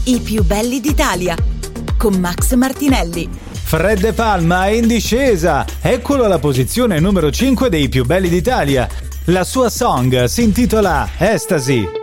I più belli d'Italia con Max Martinelli. Fred De Palma è in discesa, eccolo alla posizione numero 5 dei più belli d'Italia. La sua song si intitola Ecstasy.